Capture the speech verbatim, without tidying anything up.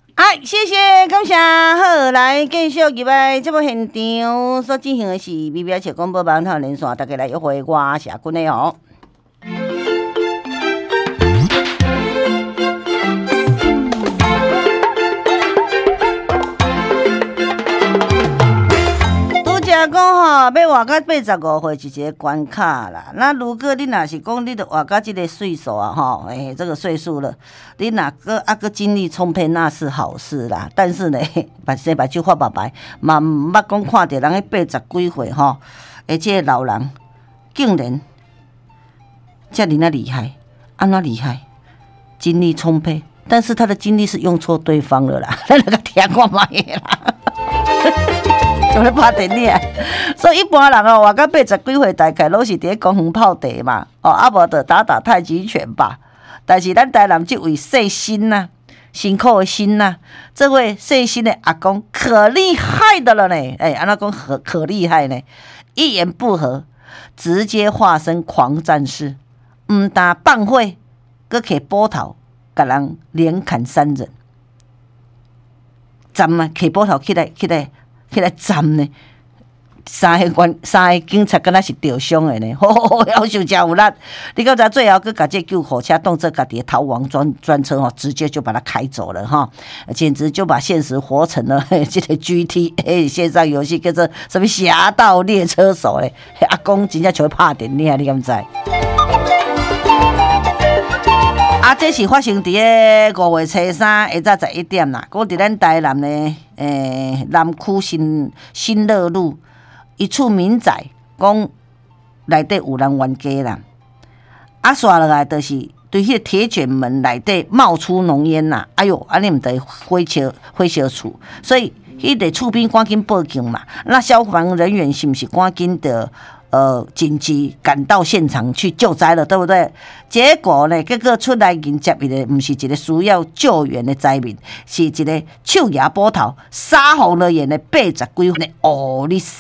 啊，谢谢，感谢。好，来继续入来节目现场所进行的是微表情广播网台连线，大家来约会我是阿君的哦。讲吼，要活到八十五岁是一个关卡啦。那如果你若是讲你著活到这个岁数啊，吼，诶、欸，这个岁数了，你若个啊个精力充沛，那是好事啦。但是呢，目生目睭发白白，嘛毋捌讲看到人迄八十几岁吼，而且老人竟然遮尔啊厉害，安怎厉害？精力充沛，但是他的精力是用错对方了啦。咱来个听看卖啦。就咧拍电影，所以一般人哦，活到八十几岁，大概拢是伫咧公园泡茶嘛，哦，啊无就打打太极拳吧。但是咱台南这位细心呐、啊，辛苦的心呐、啊，这位细心的阿公可厉害的了呢。哎、欸，安怎讲可可厉害呢？一言不合，直接化身狂战士，唔打棒会，搁摕波头，甲人连砍三人，站啊，摕波头起来，起来。起来站呢，三个官三个警察敢若是吊伤的呢，吼、哦，要求真有力。你到知最后，佮甲这救护车当做家己的逃亡专专车吼，直接就把他开走了哈，简直就把现实活成了这个 G T A 线上游戏，叫做什么《侠盗猎车手》嘞。阿公真正像拍电影，你敢知？啊，这是发生伫个五月初三下晝十一點啦。講伫咱台南呢，誒、欸、南區新新樂路一處民宅，講內底有人冤家啦。啊，刷落來就是對迄個鐵捲門內底冒出濃煙啦。哎呦，安尼唔得火燒火燒厝，所以迄個厝邊趕緊報警嘛。那消防人員是不是趕緊的？呃，紧急赶到现场去救灾了，对不对？结果呢，结果出来迎接伊的，不是一个需要救援的灾民，是一个手拿波头、杀红了眼的八十几岁的黑力士。